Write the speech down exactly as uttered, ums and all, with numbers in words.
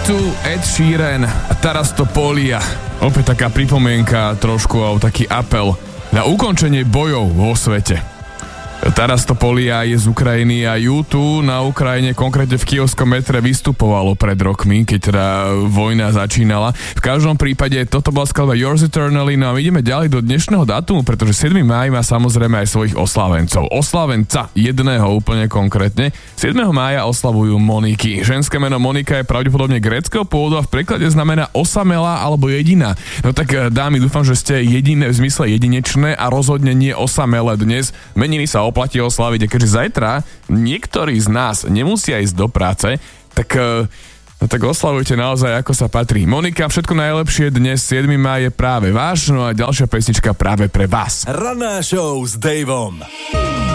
U dva, Ed Sheeran a Tarastopolia. Opäť taká pripomienka trošku, alebo taký apel na ukončenie bojov vo svete. Tarastopolia je z Ukrajiny a U dva na Ukrajine, konkrétne v Kyjevskom metre, vystupovalo pred rokmi, keď teda vojna začínala. V každom prípade toto bola skladba Yours Eternally. No a ideme ďalej do dnešného dátumu, pretože siedmeho mája má samozrejme aj svojich oslávencov. Oslávenca jedného úplne konkrétne. siedmeho mája oslavujú Moniky. Ženské meno Monika je pravdepodobne gréckeho pôvodu a v preklade znamená osamelá alebo jediná. No tak dámy, dúfam, že ste jediné v zmysle jedinečné a rozhodne nie osamelé dnes. Meniny sa oplatí oslaviť, a keďže zajtra niektorí z nás nemusia ísť do práce, tak, no tak oslavujte naozaj ako sa patrí. Monika, všetko najlepšie dnes, siedmeho mája je práve váš, no a ďalšia pesnička práve pre vás. Ranná show s Davom.